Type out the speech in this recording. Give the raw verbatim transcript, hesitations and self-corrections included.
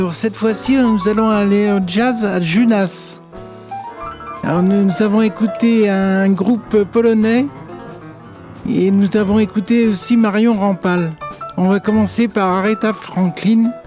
Alors, cette fois-ci, nous allons aller au jazz à Junas. Alors, nous, nous avons écouté un groupe polonais et nous avons écouté aussi Marion Rampal. On va commencer par Aretha Franklin.